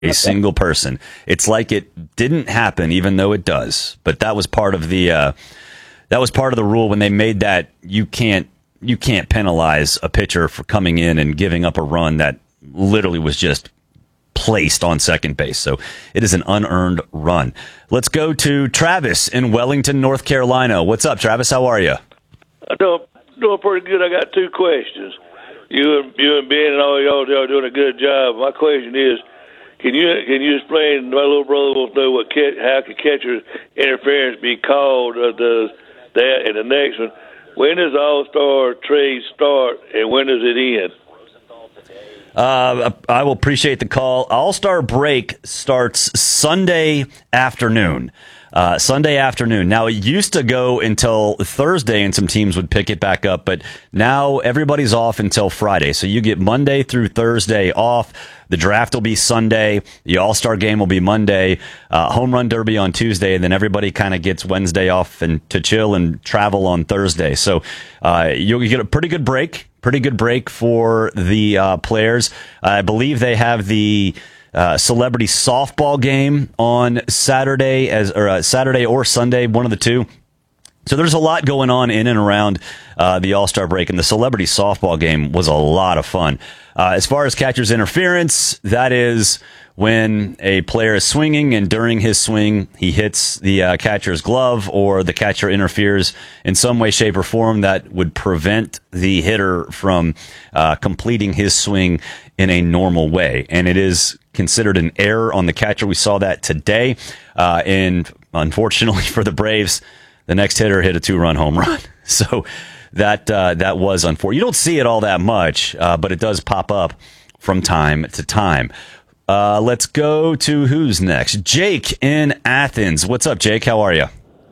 a single person. It's like it didn't happen, even though it does. But that was part of the rule when they made that you can't penalize a pitcher for coming in and giving up a run that literally was just placed on second base. So it is an unearned run. Let's go to Travis in Wellington, North Carolina. What's up, Travis? How are you? I'm doing pretty good. I got two questions. You and Ben and all y'all are doing a good job. My question is, can you explain? My little brother wants to know how can catcher interference be called? That and the next one, when does All-Star trade start and when does it end? I will appreciate the call. All-Star break starts Sunday afternoon. Now, it used to go until Thursday, and some teams would pick it back up, but now everybody's off until Friday. So you get Monday through Thursday off. The draft will be Sunday. The All-Star game will be Monday. Home Run Derby on Tuesday, and then everybody kind of gets Wednesday off and to chill and travel on Thursday. So you get a pretty good break. Pretty good break for the players. I believe they have the celebrity softball game on Saturday Saturday or Sunday, one of the two. So there's a lot going on in and around the All-Star break, and the celebrity softball game was a lot of fun. As far as catcher's interference, that is when a player is swinging and during his swing he hits the catcher's glove, or the catcher interferes in some way, shape, or form that would prevent the hitter from completing his swing in a normal way. And it is considered an error on the catcher. We saw that today. And unfortunately for the Braves, the next hitter hit a 2-run home run. So that was unfortunate. You don't see it all that much, but it does pop up from time to time. Let's go to who's next. Jake in Athens. What's up, Jake? How are you?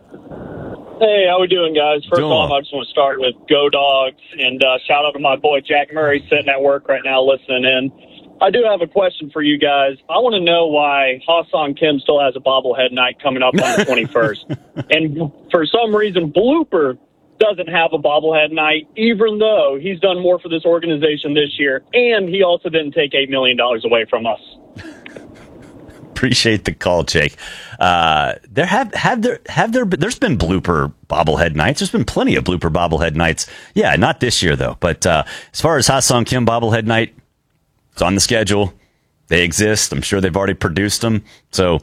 Hey, how we doing, guys? First off, I just want to start with Go Dogs, and shout out to my boy Jack Murray sitting at work right now listening in. I do have a question for you guys. I want to know why Ha-Seong Kim still has a bobblehead night coming up on the 21st. And for some reason, Blooper doesn't have a bobblehead night, even though he's done more for this organization this year, and he also didn't take $8 million away from us. Appreciate the call, Jake. There's been Blooper bobblehead nights. There's been plenty of Blooper bobblehead nights. Yeah, not this year though. But as far as Ha-Seong Kim bobblehead night, it's on the schedule. They exist. I'm sure they've already produced them. So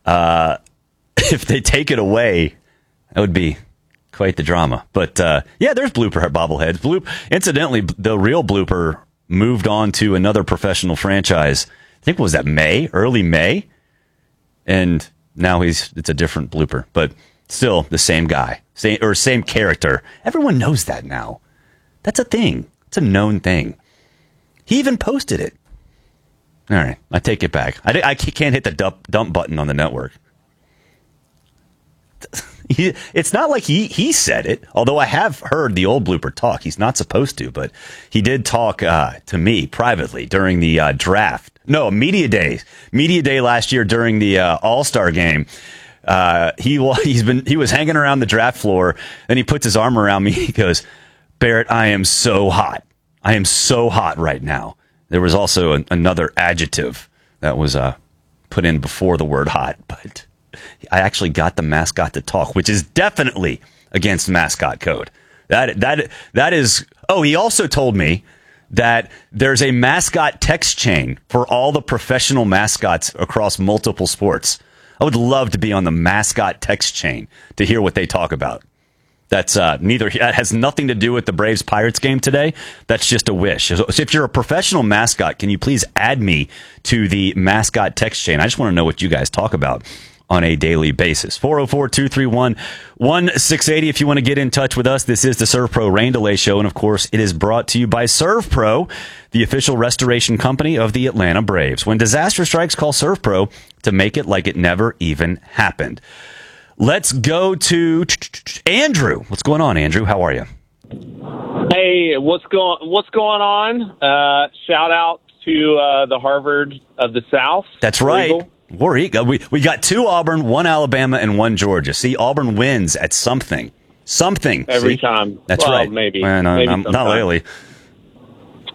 if they take it away, that would be quite the drama. But yeah, there's Blooper bobbleheads. Incidentally, the real Blooper moved on to another professional franchise. I think, was that early May? And now it's a different Blooper, but still the same guy, same character. Everyone knows that now. That's a thing. It's a known thing. He even posted it. All right, I take it back. I can't hit the dump button on the network. It's not like he said it, although I have heard the old Blooper talk. He's not supposed to, but he did talk to me privately during the draft. No, media day last year during the All-Star game. He was hanging around the draft floor, and he puts his arm around me. He goes, "Barrett, I am so hot. I am so hot right now." There was also another adjective that was put in before the word hot, but I actually got the mascot to talk, which is definitely against mascot code. That is. Oh, he also told me that there's a mascot text chain for all the professional mascots across multiple sports. I would love to be on the mascot text chain to hear what they talk about. That's that has nothing to do with the Braves Pirates game today. That's just a wish. So if you're a professional mascot, can you please add me to the mascot text chain? I just want to know what you guys talk about on a daily basis. 404-231-1680 if you want to get in touch with us. This is the ServPro Rain Delay Show, and of course, it is brought to you by ServPro, the official restoration company of the Atlanta Braves. When disaster strikes, call ServPro to make it like it never even happened. Let's go to Andrew. What's going on, Andrew? How are you? Hey, what's going on? Shout out to the Harvard of the South. That's right. Eagle. War Eagle. We got 2 Auburn, 1 Alabama, and 1 Georgia. See, Auburn wins at something. Every See? time. That's right. Maybe. Not lately.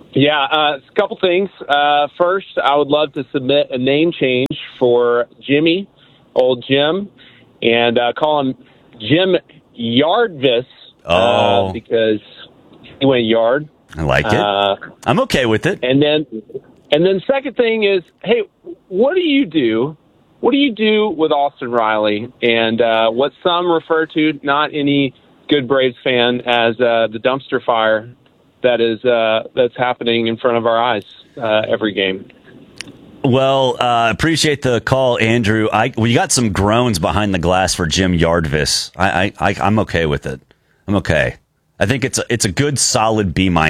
Yeah, a couple things. First, I would love to submit a name change for Jimmy, old Jim, and call him Jim Yardvis. Because he went yard. I like it. I'm okay with it. And then second thing is, hey, what do you do? What do you do with Austin Riley and what some refer to, not any good Braves fan, as the dumpster fire that's happening in front of our eyes every game? Well, appreciate the call, Andrew. We got some groans behind the glass for Jim Yardvis. I'm okay with it. I'm okay. I think it's a good solid B-. I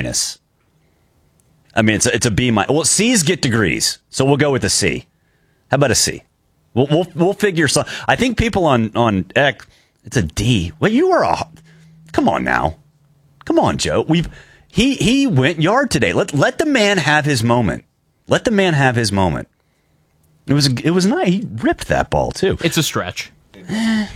mean, it's a B-. Well, C's get degrees, so we'll go with a C. How about a C? We'll figure some. I think people on X, it's a D. Well, you are come on now. Come on, Joe. He went yard today. Let the man have his moment. Let the man have his moment. It was nice. He ripped that ball too. It's a stretch. I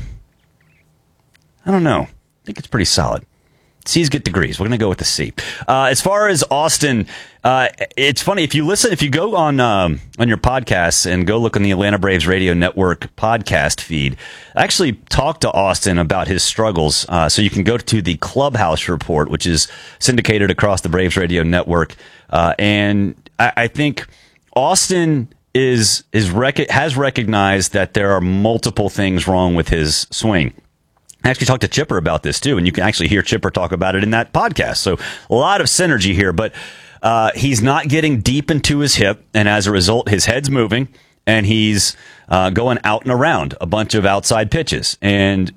don't know. I think it's pretty solid. C's get degrees. We're going to go with the C. As far as Austin, it's funny if you go on your podcasts and go look on the Atlanta Braves Radio Network podcast feed. I actually talked to Austin about his struggles. So you can go to the Clubhouse Report, which is syndicated across the Braves Radio Network, and I think Austin has recognized that there are multiple things wrong with his swing. I actually talked to Chipper about this too, and you can actually hear Chipper talk about it in that podcast. So a lot of synergy here, but he's not getting deep into his hip, and as a result, his head's moving, and he's going out and around a bunch of outside pitches. And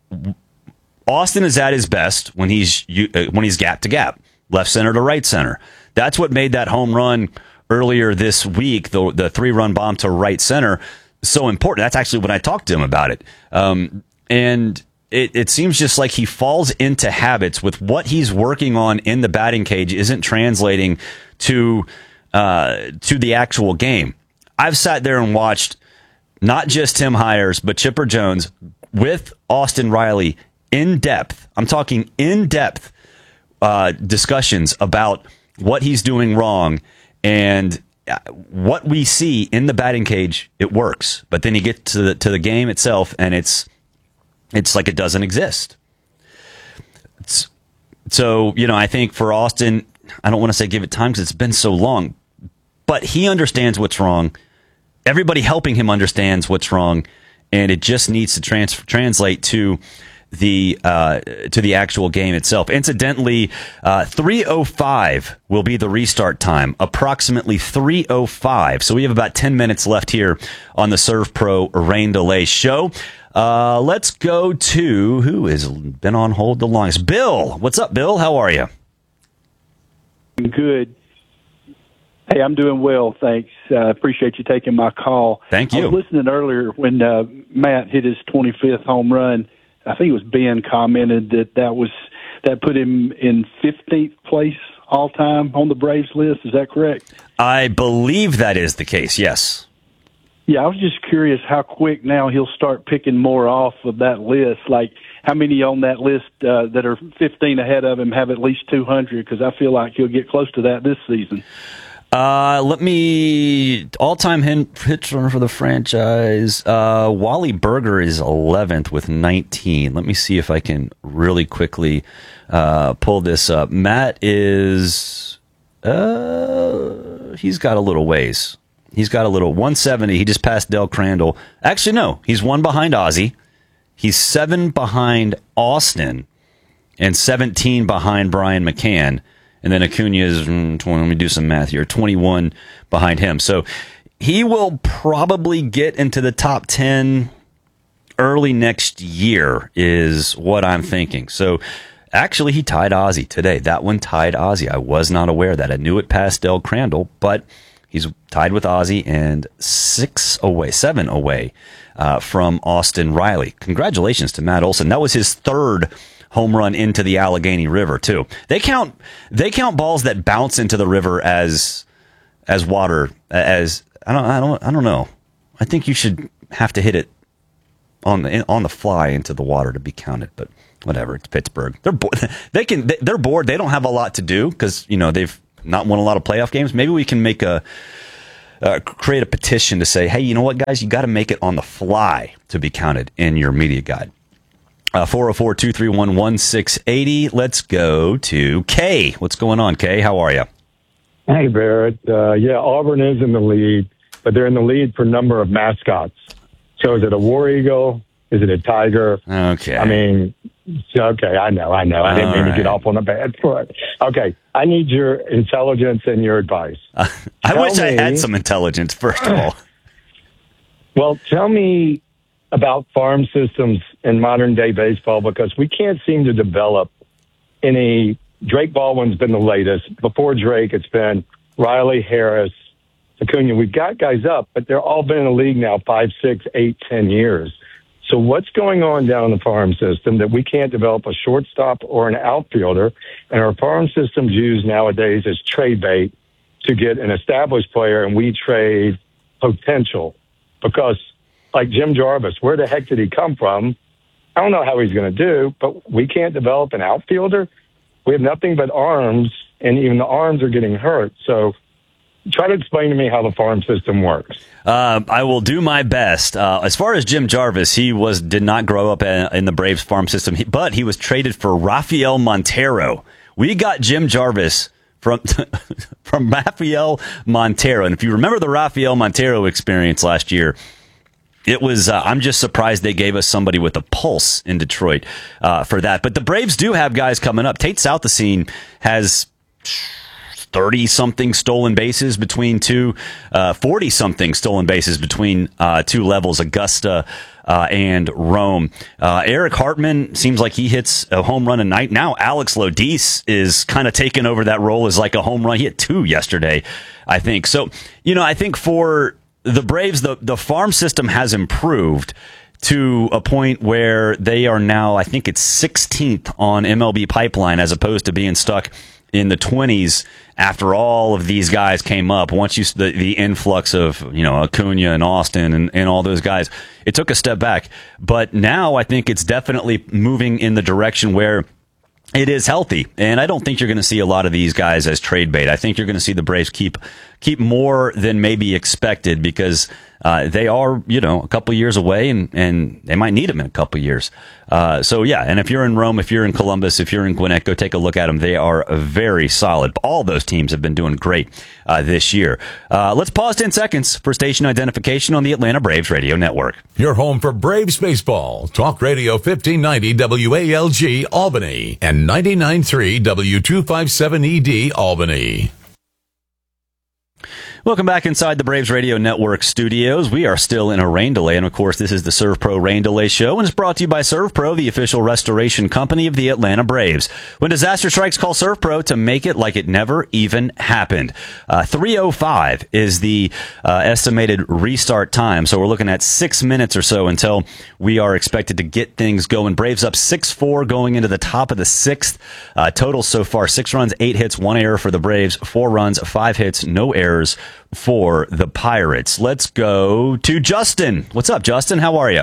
Austin is at his best when he's gap to gap, left center to right center. That's what made that home run earlier this week, the 3-run bomb to right center, so important. That's actually when I talked to him about it. And it seems just like he falls into habits with what he's working on in the batting cage isn't translating to the actual game. I've sat there and watched not just Tim Hires, but Chipper Jones with Austin Riley in depth. I'm talking in depth discussions about what he's doing wrong, and what we see in the batting cage, it works. But then you get to the game itself, and it's like it doesn't exist. So, I think for Austin, I don't want to say give it time because it's been so long, but he understands what's wrong. Everybody helping him understands what's wrong, and it just needs to translate to the actual game itself. Incidentally, 3:05 will be the restart time, approximately 3:05. So we have about 10 minutes left here on the Serve Pro Rain Delay show. Let's go to who has been on hold the longest. Bill, what's up, Bill? How are you? Good. Hey, I'm doing well, thanks. Appreciate you taking my call. Thank you. I was listening earlier when Matt hit his 25th home run. I think it was Ben commented that put him in 15th place all time on the Braves list. Is that correct? I believe that is the case. Yes. Yeah, I was just curious how quick now he'll start picking more off of that list. Like, how many on that list that are 15 ahead of him have at least 200? Because I feel like he'll get close to that this season. All-time hit runner for the franchise. Wally Berger is 11th with 19. Let me see if I can really quickly pull this up. Matt is, he's got a little ways. He's got a little 170. He just passed Del Crandall. Actually, no, he's 1 behind Ozzie. He's 7 behind Austin and 17 behind Brian McCann. And then Acuna is, 20, let me do some math here, 21 behind him. So he will probably get into the top 10 early next year is what I'm thinking. So actually, he tied Ozzie today. That one tied Ozzie. I was not aware of that. I knew it passed Del Crandall, but he's tied with Ozzie and 7 away from Austin Riley. Congratulations to Matt Olson. That was his 3rd home run into the Allegheny River too. They count balls that bounce into the river as water. As I don't know. I think you should have to hit it on the fly into the water to be counted. But whatever. It's Pittsburgh. They're bored. They're bored. They don't have a lot to do because they've not won a lot of playoff games. Maybe we can make create a petition to say, hey, you know what, guys, you got to make it on the fly to be counted in your media guide. 404-231-1680. Let's go to Kay. What's going on, Kay? How are you? Hey, Barrett. Auburn is in the lead, but they're in the lead for number of mascots. So is it a war eagle? Is it a tiger? Okay. I mean, okay, I know. I didn't mean to get off on a bad foot. Okay, I need your intelligence and your advice. I wish I had some intelligence, first of all. Well, tell me about farm systems in modern-day baseball, because we can't seem to develop any. Drake Baldwin's been the latest. Before Drake, it's been Riley, Harris, Acuna. We've got guys up, but they're all been in the league now 5, 6, 8, 10 years. So what's going on down the farm system that we can't develop a shortstop or an outfielder? And our farm system's used nowadays as trade bait to get an established player, and we trade potential. Because, like Jim Jarvis, where the heck did he come from? I don't know how he's going to do, but we can't develop an outfielder. We have nothing but arms, and even the arms are getting hurt. So try to explain to me how the farm system works. I will do my best. As far as Jim Jarvis, he did not grow up in the Braves farm system, but he was traded for Rafael Montero. We got Jim Jarvis from Rafael Montero. And if you remember the Rafael Montero experience last year, it was, I'm just surprised they gave us somebody with a pulse in Detroit for that. But the Braves do have guys coming up. Tate Southesine has 30-something stolen bases between 40-something stolen bases between two levels, Augusta and Rome. Eric Hartman seems like he hits a home run a night. Now Alex Lodis is kind of taking over that role as like a home run. He hit 2 yesterday, I think. So, I think for the Braves, the farm system has improved to a point where they are now, I think it's 16th on MLB Pipeline, as opposed to being stuck in the 20s after all of these guys came up. Once the influx of, Acuna and Austin and all those guys, it took a step back. But now I think it's definitely moving in the direction where it is healthy. And I don't think you're going to see a lot of these guys as trade bait. I think you're going to see the Braves keep more than maybe expected, because they are, a couple years away, and they might need them in a couple years. So yeah, and if you're in Rome, if you're in Columbus, if you're in Gwinnett, go take a look at them. They are very solid. All those teams have been doing great this year. Let's pause 10 seconds for station identification on the Atlanta Braves Radio Network. Your home for Braves baseball. Talk Radio 1590 WALG Albany and 99.3 W257ED Albany. Welcome back inside the Braves Radio Network studios. We are still in a rain delay, and of course, this is the ServPro Rain Delay Show, and it's brought to you by ServPro, the official restoration company of the Atlanta Braves. When disaster strikes, call ServPro to make it like it never even happened. 3:05 is the estimated restart time, so we're looking at 6 minutes or so until we are expected to get things going. Braves up 6-4 going into the top of the 6th. Total so far, 6 runs, 8 hits, 1 error for the Braves, 4 runs, 5 hits, no errors for the Pirates. Let's go to Justin. What's up, Justin? How are you?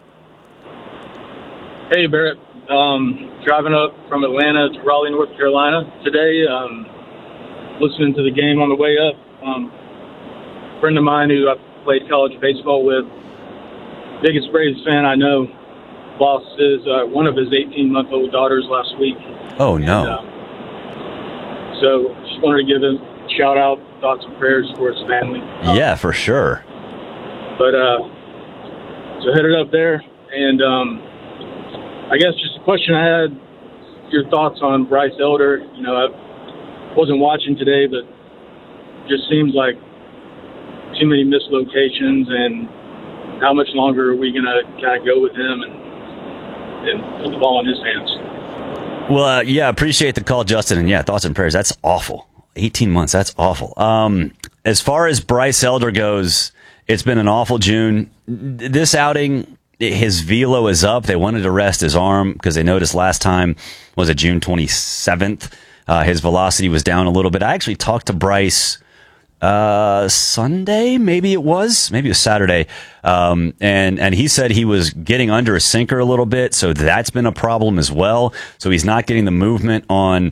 Hey, Barrett. Driving up from Atlanta to Raleigh, North Carolina today, listening to the game on the way up. A friend of mine who I played college baseball with, biggest Braves fan I know, lost one of his 18-month-old daughters last week. Oh, no. And, so just wanted to give him a shout-out, thoughts and prayers for his family. Yeah, for sure. But so headed up there, and I guess just a question I had, your thoughts on Bryce Elder. I wasn't watching today, but just seems like too many missed locations, and how much longer are we going to kind of go with him and put the ball in his hands? Well, yeah, appreciate the call, Justin. And yeah, thoughts and prayers. That's awful. 18 months, that's awful. As far as Bryce Elder goes, it's been an awful June. This outing, his velo is up. They wanted to rest his arm because they noticed last time was it June 27th. His velocity was down a little bit. I actually talked to Bryce Sunday, maybe it was Saturday. And he said he was getting under a sinker a little bit, so that's been a problem as well. So he's not getting the movement on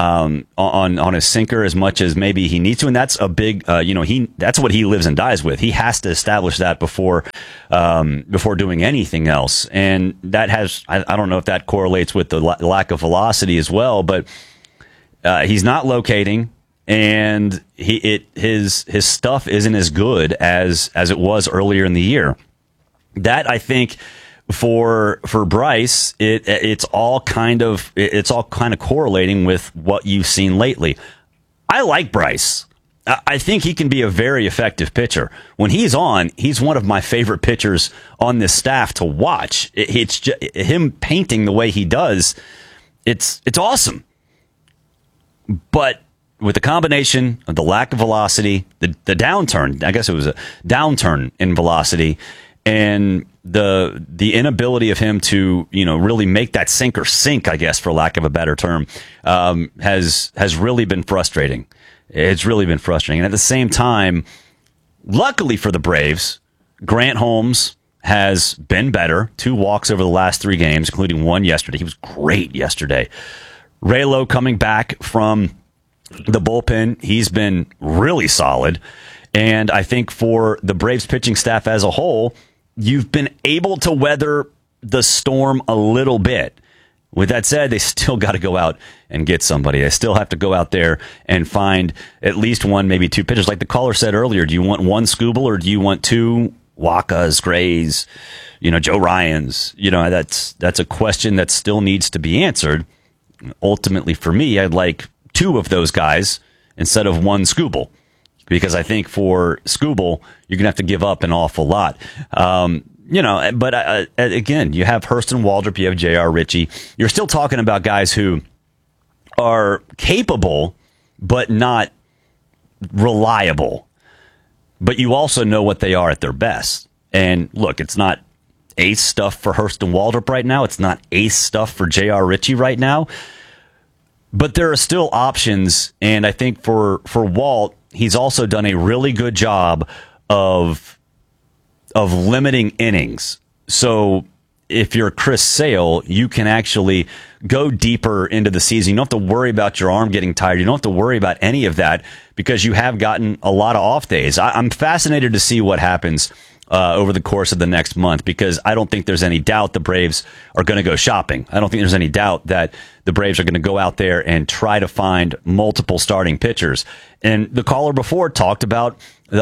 his sinker as much as maybe he needs to, and that's a big, that's what he lives and dies with. He has to establish that before doing anything else, and that has, I don't know if that correlates with the lack of velocity as well, but he's not locating. And his stuff isn't as good as it was earlier in the year. That, I think, for Bryce, it's all kind of correlating with what you've seen lately. I like Bryce. I think he can be a very effective pitcher. When he's on, he's one of my favorite pitchers on this staff to watch. It's just, him painting the way he does. It's awesome. But with the combination of the lack of velocity, the downturn, I guess it was a downturn in velocity, and the inability of him to, really make that sinker sink, I guess, for lack of a better term, has really been frustrating. It's really been frustrating. And at the same time, luckily for the Braves, Grant Holmes has been better. 2 walks over the last 3 games, including 1 yesterday. He was great yesterday. Raylo coming back from the bullpen, he's been really solid. And I think for the Braves pitching staff as a whole, you've been able to weather the storm a little bit. With that said, they still got to go out and get somebody. They still have to go out there and find at least 1, maybe 2 pitchers. Like the caller said earlier, do you want 1 Skubal or do you want 2 Wakas, Grays, Joe Ryans? That's a question that still needs to be answered. Ultimately, for me, I'd like 2 of those guys instead of 1 Skubal, because I think for Skubal, you're going to have to give up an awful lot. But again, you have Hurston Waldrop, you have J.R. Ritchie. You're still talking about guys who are capable, but not reliable. But you also know what they are at their best. And look, it's not ace stuff for Hurston Waldrop right now. It's not ace stuff for J.R. Ritchie right now. But there are still options, and I think for Walt, he's also done a really good job of limiting innings. So if you're Chris Sale, you can actually go deeper into the season. You don't have to worry about your arm getting tired. You don't have to worry about any of that because you have gotten a lot of off days. I'm fascinated to see what happens over the course of the next month, because I don't think there's any doubt the Braves are going to go shopping. I don't think there's any doubt that the Braves are going to go out there and try to find multiple starting pitchers. And the caller before talked about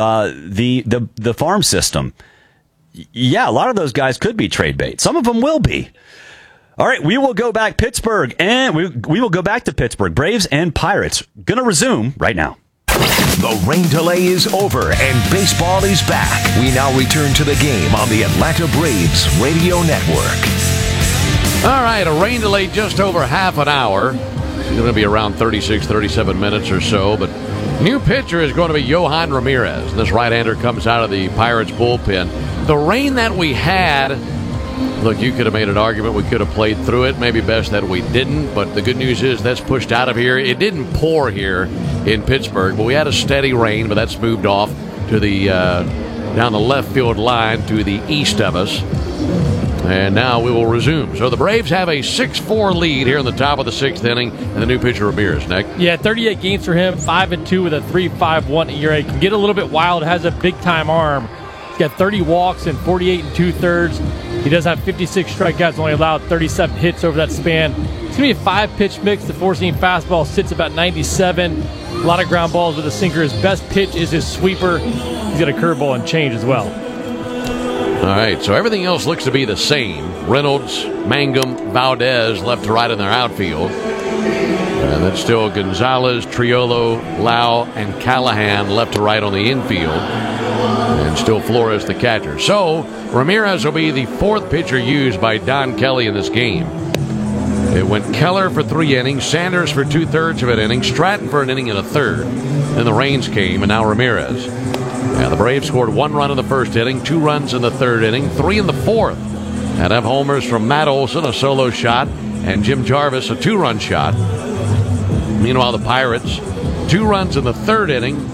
the farm system. Yeah, a lot of those guys could be trade bait. Some of them will be. All right, we will go back Pittsburgh, and we will go back to Pittsburgh. Braves and Pirates going to resume right now. The rain delay is over and baseball is back. We now return to the game on the Atlanta Braves Radio Network. All right, a rain delay just over half an hour. It's going to be around 36, 37 minutes or so. But new pitcher is going to be Yohan Ramirez. This right-hander comes out of the Pirates bullpen. The rain that we had, look, you could have made an argument we could have played through it. Maybe best that we didn't. But the good news is that's pushed out of here. It didn't pour here in Pittsburgh, but we had a steady rain, but that's moved off to the down the left field line to the east of us. And now we will resume. So the Braves have a 6-4 lead here in the top of the 6th inning, and the new pitcher Ramirez, Nick. Yeah, 38 games for him, 5-2 with a 3.51 ERA. Can get a little bit wild, has a big-time arm. He's got 30 walks and 48 2/3. He does have 56 strikeouts, only allowed 37 hits over that span. It's going to be a 5-pitch mix. The 4-seam fastball sits about 97. A lot of ground balls with a sinker. His best pitch is his sweeper. He's got a curveball and change as well. All right, so everything else looks to be the same. Reynolds, Mangum, Valdez left to right in their outfield. And then still Gonzalez, Triolo, Lau, and Callahan left to right on the infield. And still Flores the catcher. So Ramirez will be the 4th pitcher used by Don Kelly in this game. It went Keller for 3 innings, Sanders for 2/3 of an inning, Stratton for an inning and a third. Then the rains came, and now Ramirez. And the Braves scored 1 run in the 1st inning, 2 runs in the 3rd inning, 3 in the 4th. And have homers from Matt Olson, a solo shot, and Jim Jarvis, a 2-run shot. Meanwhile, the Pirates, 2 runs in the 3rd inning,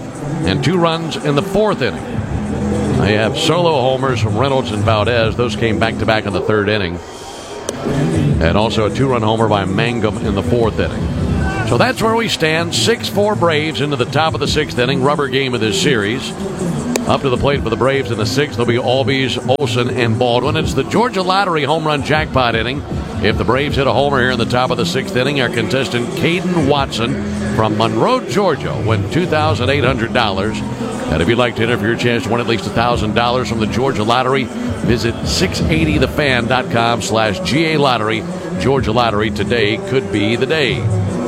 and 2 runs in the 4th inning. They have solo homers from Reynolds and Valdez. Those came back-to-back in the 3rd inning. And also a 2-run homer by Mangum in the 4th inning. So that's where we stand. 6-4 Braves into the top of the 6th inning. Rubber game of this series. Up to the plate for the Braves in the 6th. There'll be Albies, Olsen, and Baldwin. It's the Georgia Lottery home run jackpot inning. If the Braves hit a homer here in the top of the 6th inning, our contestant Caden Watson from Monroe, Georgia, win $2,800. And if you'd like to enter for your chance to win at least $1,000 from the Georgia Lottery, visit 680thefan.com/GA Lottery. Georgia Lottery, today could be the day.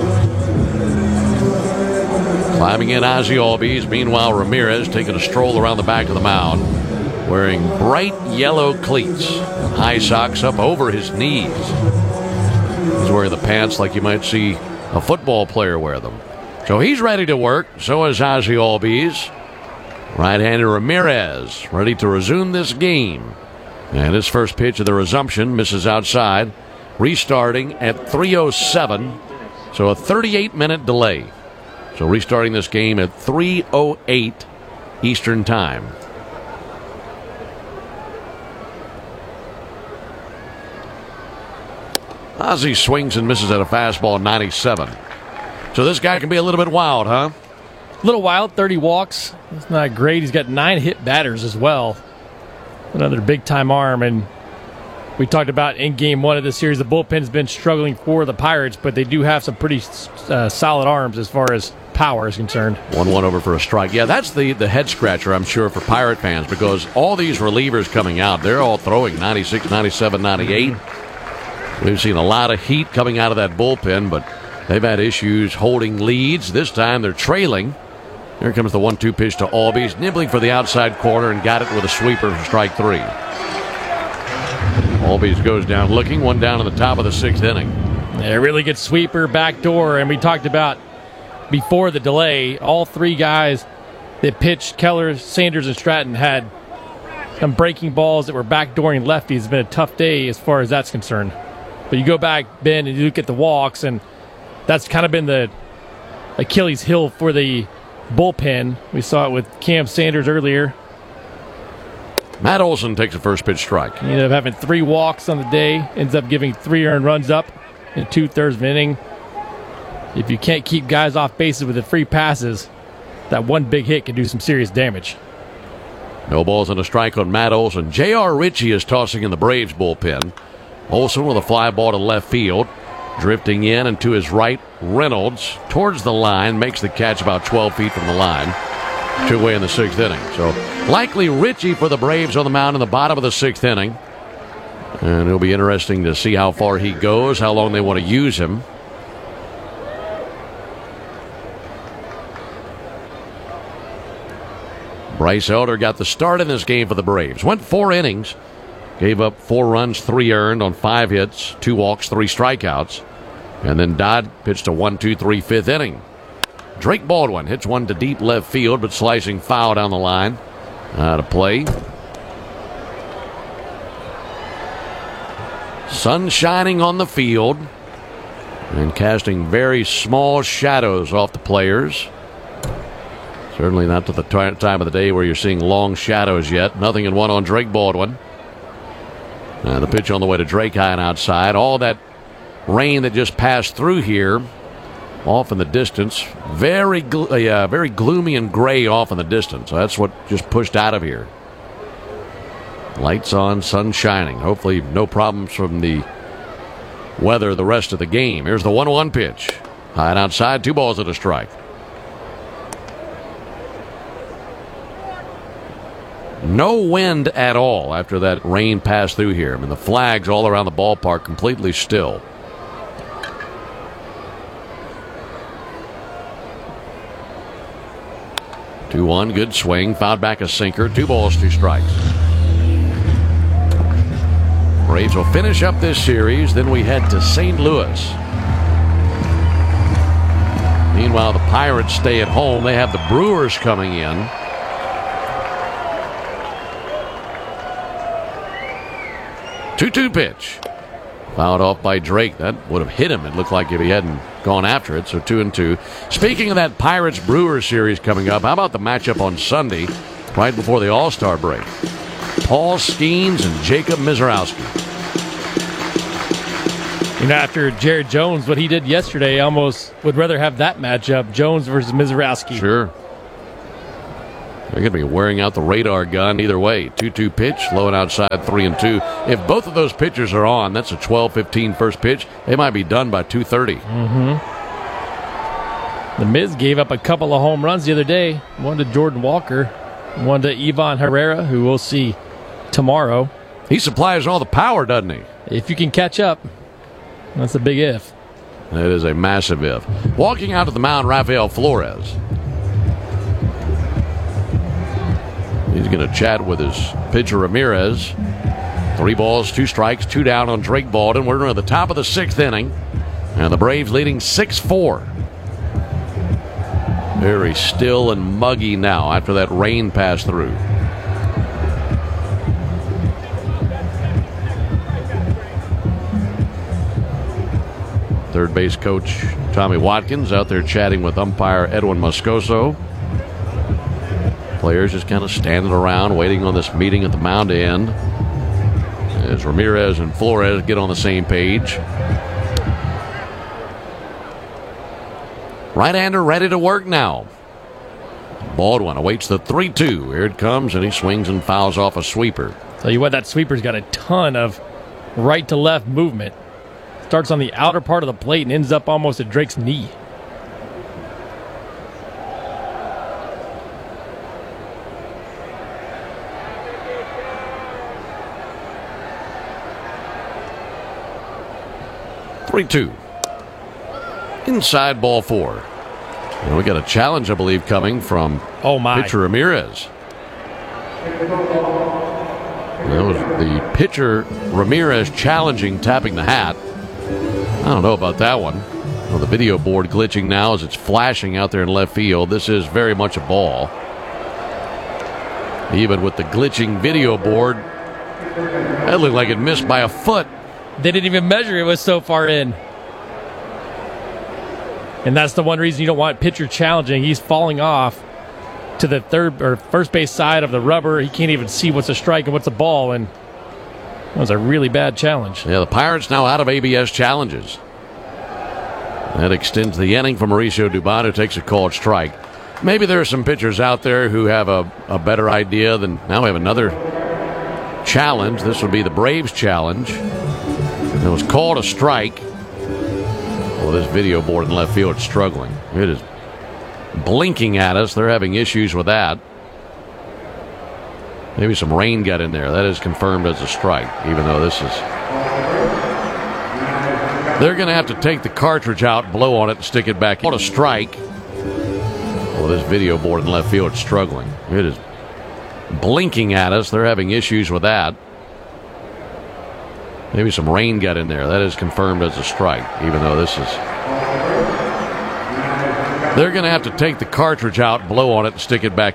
Climbing in Ozzie Albies. Meanwhile, Ramirez taking a stroll around the back of the mound, wearing bright yellow cleats and high socks up over his knees. He's wearing the pants like you might see a football player wear them. So he's ready to work. So is Ozzie Albies. Right-hander Ramirez ready to resume this game. And his first pitch of the resumption misses outside. Restarting at 3:07. So a 38-minute delay. So restarting this game at 3:08 Eastern Time. Ozzie swings and misses at a fastball 97. So this guy can be a little bit wild, huh? A little wild, 30 walks. It's not great. He's got 9 hit batters as well. Another big-time arm. And we talked about in Game 1 of this series, the bullpen's been struggling for the Pirates, but they do have some pretty solid arms as far as power is concerned. 1-1 over for a strike. Yeah, that's the head-scratcher, I'm sure, for Pirate fans, because all these relievers coming out, they're all throwing 96, 97, 98. We've seen a lot of heat coming out of that bullpen, but they've had issues holding leads. This time they're trailing. Here comes the 1-2 pitch to Albies, nibbling for the outside corner and got it with a sweeper for strike 3. Albies goes down looking, 1 down in the top of the 6th inning. A really good sweeper, backdoor, and we talked about before the delay, all 3 guys that pitched, Keller, Sanders, and Stratton, had some breaking balls that were backdooring lefties. It's been a tough day as far as that's concerned. But you go back, Ben, and you look at the walks, and that's kind of been the Achilles heel for the bullpen. We saw it with Cam Sanders earlier. Matt Olson takes a first pitch strike. He ended up having 3 walks on the day, ends up giving 3 earned runs up in 2/3 of an inning. If you can't keep guys off bases with the free passes, that one big hit can do some serious damage. No balls and a strike on Matt Olson. J.R. Ritchie is tossing in the Braves bullpen. Olson with a fly ball to left field. Drifting in and to his right, Reynolds towards the line, makes the catch about 12 feet from the line. 2 away in the 6th inning. So likely Ritchie for the Braves on the mound in the bottom of the 6th inning. And it'll be interesting to see how far he goes, how long they want to use him. Bryce Elder got the start in this game for the Braves. Went 4 innings. Gave up 4 runs, 3 earned on 5 hits, 2 walks, 3 strikeouts. And then Dodd pitched a 1-2-3 5th inning. Drake Baldwin hits one to deep left field, but slicing foul down the line. Out of play. Sun shining on the field and casting very small shadows off the players. Certainly not to the time of the day where you're seeing long shadows yet. 0-1 on Drake Baldwin. And the pitch on the way to Drake, high and outside. All that rain that just passed through here, off in the distance, very gloomy and gray off in the distance. So that's what just pushed out of here. Lights on, sun shining. Hopefully no problems from the weather the rest of the game. Here's the 1-1 pitch. High and outside, 2 balls and a strike. No wind at all after that rain passed through here. I mean, the flags all around the ballpark completely still. Two 2-1, good swing, fouled back a sinker, 2 balls, 2 strikes. Braves will finish up this series, then we head to St. Louis. Meanwhile, the Pirates stay at home. They have the Brewers coming in. Two-two pitch. Fouled off by Drake. That would have hit him, it looked like, if he hadn't gone after it. So 2-2. Speaking of that Pirates-Brewers series coming up, how about the matchup on Sunday, right before the All-Star break? Paul Skeens and Jacob Misiorowski. After Jared Jones, what he did yesterday, I almost would rather have that matchup, Jones versus Misiorowski. Sure. They're going to be wearing out the radar gun either way. 2-2 pitch, low and outside, 3-2. If both of those pitchers are on, that's a 12-15 first pitch. They might be done by 2:30. The Miz gave up a couple of home runs the other day. One to Jordan Walker, one to Ivan Herrera, who we'll see tomorrow. He supplies all the power, doesn't he? If you can catch up, that's a big if. That is a massive if. Walking out to the mound, Rafael Flores. He's going to chat with his pitcher Ramirez. 3 balls, 2 strikes, 2 down on Drake Baldwin. We're at the top of the 6th inning. And the Braves leading 6-4. Very still and muggy now after that rain passed through. Third base coach Tommy Watkins out there chatting with umpire Edwin Moscoso. Players just kind of standing around waiting on this meeting at the mound end as Ramirez and Flores get on the same page. Right-hander ready to work now. Baldwin awaits the 3-2. Here it comes, and he swings and fouls off a sweeper. Tell you what, that sweeper's got a ton of right-to-left movement. Starts on the outer part of the plate and ends up almost at Drake's knee. Inside ball 4. And we got a challenge, I believe, coming from pitcher Ramirez. That was the pitcher Ramirez challenging, tapping the hat. I don't know about that one. Well, the video board glitching now as it's flashing out there in left field. This is very much a ball. Even with the glitching video board, that looked like it missed by a foot. They didn't even measure it. It was so far in. And that's the one reason you don't want pitcher challenging. He's falling off to the third or first base side of the rubber. He can't even see what's a strike and what's a ball. And that was a really bad challenge. Yeah, the Pirates now out of ABS challenges. That extends the inning for Mauricio Dubon, who takes a called strike. Maybe there are some pitchers out there who have a better idea than. Now we have another challenge. This would be the Braves challenge. It was called a strike. Well, this video board in left field is struggling. It is blinking at us. They're having issues with that. Maybe some rain got in there. That is confirmed as a strike, even though this is. They're going to have to take the cartridge out, blow on it, and stick it back in. Called a strike. Well, this video board in left field is struggling. It is blinking at us. They're having issues with that. Maybe some rain got in there. That is confirmed as a strike, even though this is. They're going to have to take the cartridge out, blow on it, and stick it back in.